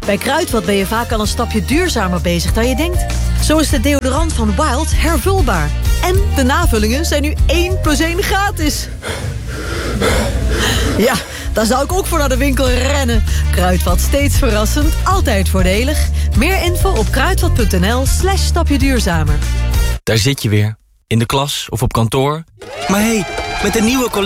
Bij Kruidvat ben je vaak al een stapje duurzamer bezig dan je denkt. Zo is de deodorant van Wild hervulbaar. En de navullingen zijn nu 1 + 1 gratis. Ja, daar zou ik ook voor naar de winkel rennen. Kruidvat, steeds verrassend, altijd voordelig. Meer info op kruidvat.nl/stapje duurzamer. Daar zit je weer. In de klas of op kantoor. Maar hé, met een nieuwe collega